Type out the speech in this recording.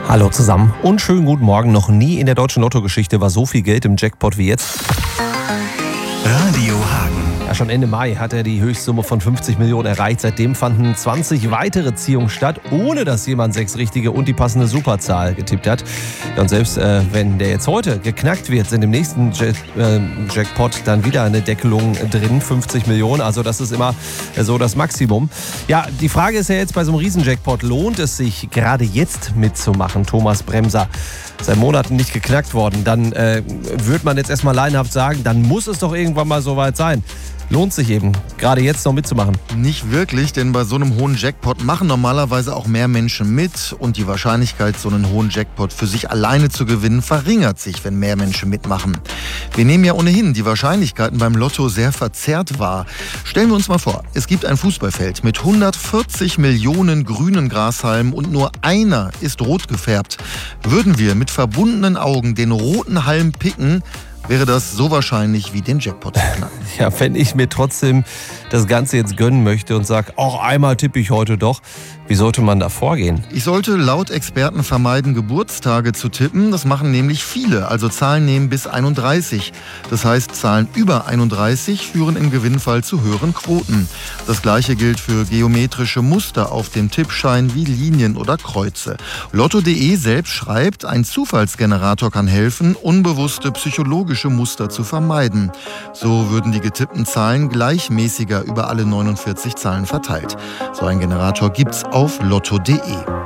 Hallo zusammen und schönen guten Morgen. Noch nie in der deutschen Lottogeschichte war so viel Geld im Jackpot wie jetzt. Radio Hagen. Ja, schon Ende Mai hat er die Höchstsumme von 50 Millionen erreicht. Seitdem fanden 20 weitere Ziehungen statt, ohne dass jemand 6 richtige und die passende Superzahl getippt hat. Ja, und selbst wenn der jetzt heute geknackt wird, sind im nächsten Jackpot dann wieder eine Deckelung drin, 50 Millionen. Also das ist immer so das Maximum. Ja, die Frage ist ja jetzt bei so einem Riesen-Jackpot, lohnt es sich gerade jetzt mitzumachen? Thomas Bremser, seit Monaten nicht geknackt worden. Dann würde man jetzt erstmal laienhaft sagen, dann muss es doch irgendwann mal soweit sein. Lohnt sich eben, gerade jetzt noch mitzumachen? Nicht wirklich, denn bei so einem hohen Jackpot machen normalerweise auch mehr Menschen mit und die Wahrscheinlichkeit, so einen hohen Jackpot für sich alleine zu gewinnen, verringert sich, wenn mehr Menschen mitmachen. Wir nehmen ja ohnehin die Wahrscheinlichkeiten beim Lotto sehr verzerrt wahr. Stellen wir uns mal vor, es gibt ein Fußballfeld mit 140 Millionen grünen Grashalmen und nur einer ist rot gefärbt. Würden wir mit verbundenen Augen den roten Halm picken, wäre das so wahrscheinlich wie den Jackpot zu knacken. Ja, wenn ich mir trotzdem das Ganze jetzt gönnen möchte und sage, auch einmal tippe ich heute doch, wie sollte man da vorgehen? Ich sollte laut Experten vermeiden, Geburtstage zu tippen. Das machen nämlich viele, also Zahlen nehmen bis 31. Das heißt, Zahlen über 31 führen im Gewinnfall zu höheren Quoten. Das Gleiche gilt für geometrische Muster auf dem Tippschein wie Linien oder Kreuze. Lotto.de selbst schreibt, ein Zufallsgenerator kann helfen, unbewusste psychologische Muster zu vermeiden. So würden die getippten Zahlen gleichmäßiger über alle 49 Zahlen verteilt. So ein Generator gibt's auf Lotto.de.